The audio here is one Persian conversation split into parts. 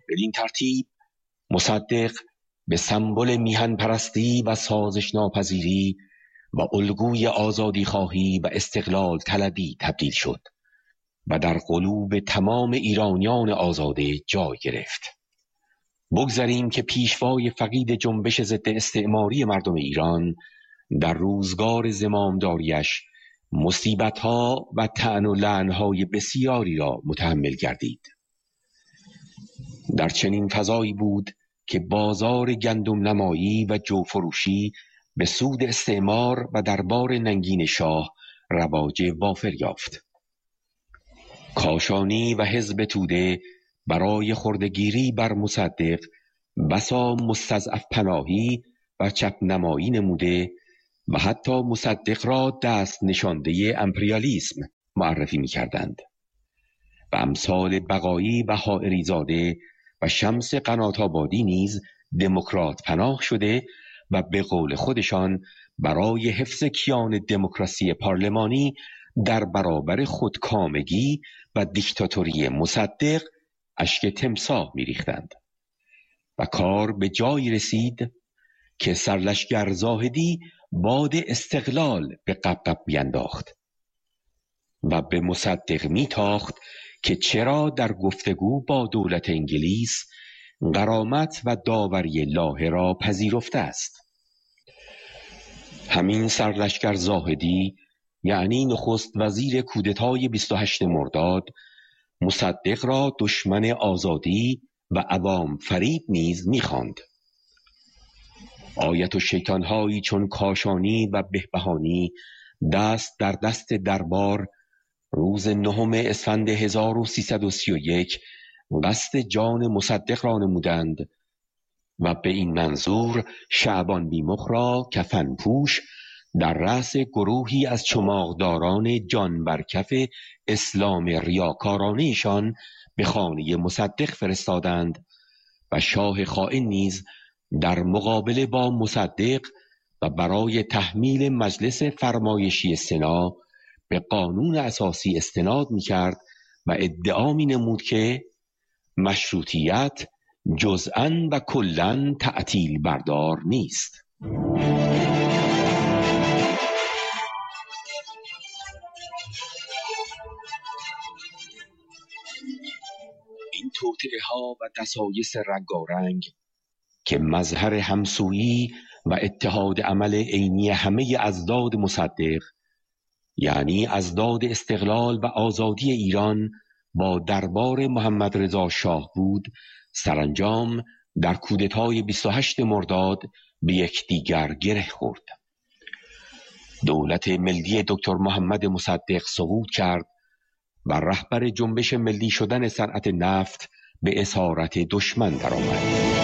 بدین ترتیب مصدق به سمبل میهن پرستی و سازش ناپذیری و الگوی آزادی خواهی و استقلال طلبی تبدیل شد و در قلوب تمام ایرانیان آزاده جای گرفت. بگذاریم که پیشوای فقید جنبش ضد استعماری مردم ایران در روزگار زمامداریش مصیبت‌ها و طعن و لعن‌های بسیاری را متحمل گردید. در چنین فضایی بود که بازار گندم نمایی و جوفروشی به سود استعمار و دربار ننگین شاه رواج وافر یافت. کاشانی و حزب توده برای خردگیری بر مصدق بسا مستضعف پناهی و چپ نمایی نموده و حتی مصدق را دست نشانده امپریالیسم معرفی می کردند و امثال بقایی و حائری زاده و شمس قنات‌آبادی نیز دموکرات پناه شده و به قول خودشان برای حفظ کیان دموکراسی پارلمانی در برابر خودکامگی و دیکتاتوری مصدق اشک تمساح می‌ریختند و کار به جایی رسید که سرلشکر زاهدی باد استقلال به قبقب بینداخت و به مصدق میتاخت که چرا در گفتگو با دولت انگلیس غرامت و داوری لاهه را پذیرفته است. همین سرلشکر زاهدی یعنی نخست وزیر کودتای 28 مرداد مصدق را دشمن آزادی و عوام فریب نیز می‌خواند. آیت الشیطان‌هایی چون کاشانی و بهبهانی دست در دست دربار روز 9 اسفند 1331 قصد جان مصدق را نمودند و به این منظور شعبان بیمخ را کفن پوش در رأس گروهی از چماقداران جان برکف اسلام ریاکارانه‌شان به خانه مصدق فرستادند و شاه خائن نیز در مقابله با مصدق و برای تحمیل مجلس فرمایشی سنا به قانون اساسی استناد می‌کرد و ادعا می‌نمود که مشروطیت جزءاً و کلاً تعطیل بردار نیست. این توطئه‌ها و دسایس رنگارنگ که مظهر همسویی و اتحاد عمل عینی همه اضداد مصدق یعنی اضداد استقلال و آزادی ایران با دربار محمد رضا شاه بود، سرانجام در کودتای 28 مرداد به یکدیگر گره خورد. دولت ملی دکتر محمد مصدق سقوط کرد و رهبر جنبش ملی شدن صنعت نفت به اسارت دشمن درآمد.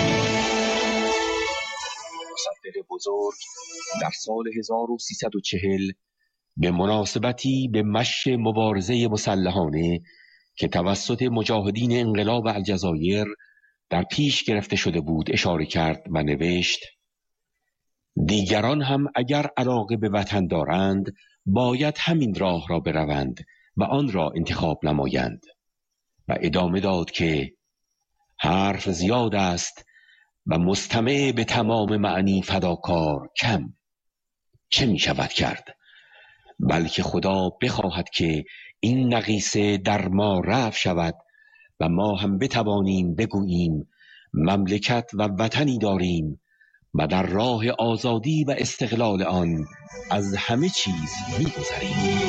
مصدق بزرگ در سال 1340 به مناسبتی به مشی مبارزه مسلحانه که توسط مجاهدین انقلاب الجزایر در پیش گرفته شده بود اشاره کرد و نوشت: دیگران هم اگر علاقه به وطن دارند باید همین راه را بروند و آن را انتخاب نمایند. و ادامه داد که حرف زیاد است و مستمع به تمام معنی فداکار کم. چه می شود کرد؟ بلکه خدا بخواهد که این نقیصه در ما رفع شود و ما هم بتوانیم بگوییم مملکت و وطنی داریم و در راه آزادی و استقلال آن از همه چیز می‌گذریم.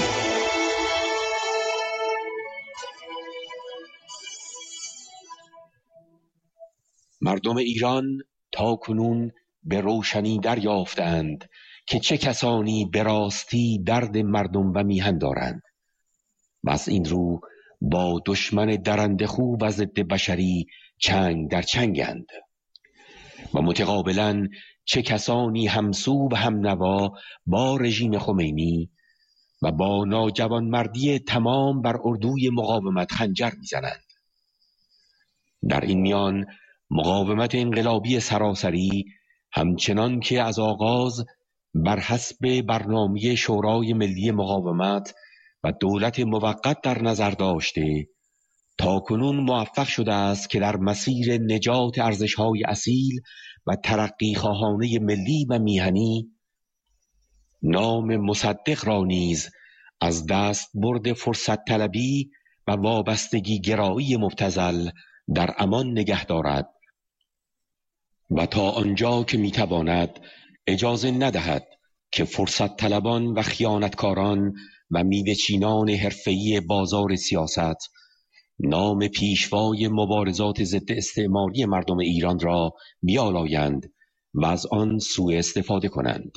مردم ایران تا کنون به روشنی دریافتند که چه کسانی به راستی درد مردم و میهن دارند و از این رو با دشمن درندخو و ضد بشری چنگ در چنگند و متقابلا چه کسانی همسو و همنوا با رژیم خمینی و با ناجوانمردی تمام بر اردوی مقاومت خنجر میزنند. در این میان مقاومت انقلابی سراسری همچنان که از آغاز بر حسب برنامه شورای ملی مقاومت و دولت موقت در نظر داشته تاکنون موفق شده است که در مسیر نجات ارزش‌های اصیل و ترقی خواهانه ملی و میهنی نام مصدق را نیز از دست برد فرصت طلبی و وابستگی گرایی مبتذل در امان نگه دارد و تا آنجا که میتواند اجازه ندهد که فرصت طلبان و خیانتکاران و میوه‌چینان حرفه‌ای بازار سیاست نام پیشوای مبارزات ضد استعماری مردم ایران را بیالایند و از آن سوء استفاده کنند،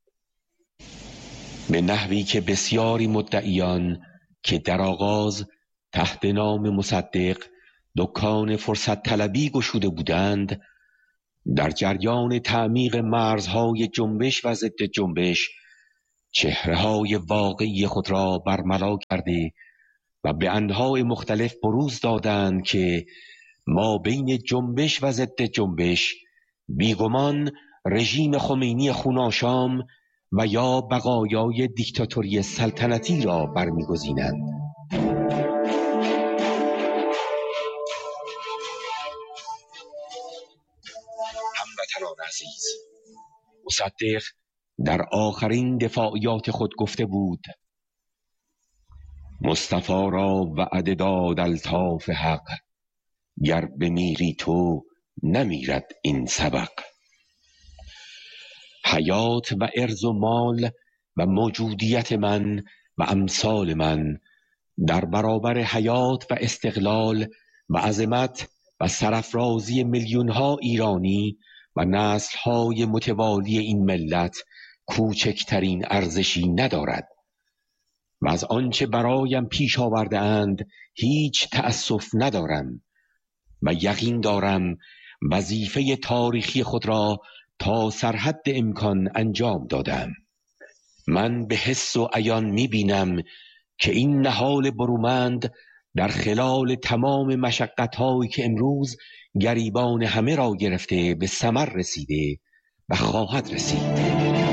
به نحوی که بسیاری مدعیان که در آغاز تحت نام مصدق دکان فرصت طلبی گشوده بودند، در جریان تعمیق مرزهای جنبش و ضد جنبش چهره‌های واقعی خود را برملا کرده و به انواع مختلف بروز دادند که ما بین جنبش و ضد جنبش بیگمان رژیم خمینی خوناشام و یا بقایای دیکتاتوری سلطنتی را برمیگزینند. هموطنان عزیز، مصدق در آخرین دفاعیات خود گفته بود: مصطفی را وعده داد الطاف حق، گر بمیری تو نمیرد این سبق. حیات و ارز و مال و موجودیت من و امثال من در برابر حیات و استقلال و عظمت و سرافرازی میلیون‌ها ایرانی و نسل‌های متوالی این ملت کوچکترین ارزشی ندارد و از آنچه برایم پیش آورده اند هیچ تأسف ندارم و یقین دارم وظیفه تاریخی خود را تا سرحد امکان انجام دادم. من به حس و عیان می‌بینم که این نهال برومند در خلال تمام مشقت‌هایی که امروز گریبان همه را گرفته به ثمر رسیده و خواهد رسید.